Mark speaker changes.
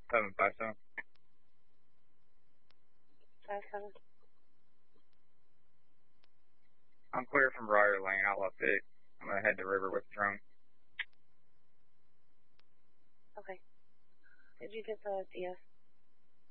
Speaker 1: 757.
Speaker 2: 57.
Speaker 1: I'm clear from Briar Lane, Outlaw 6. I'm going to head to River with the drone.
Speaker 2: Okay. Did you get the DS?